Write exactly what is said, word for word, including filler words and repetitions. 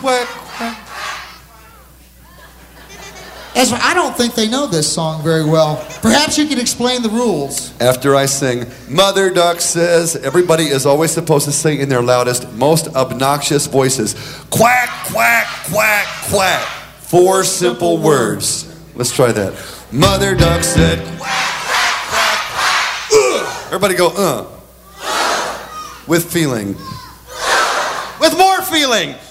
quack, quack. Ezra, I don't think they know this song very well. Perhaps you could explain the rules. After I sing, Mother Duck says, everybody is always supposed to sing in their loudest, most obnoxious voices. Quack, quack, quack, quack. Four simple words. Let's try that. Mother Duck said, quack, quack, quack, quack. Ugh. Everybody go, uh. With feeling. With more feeling.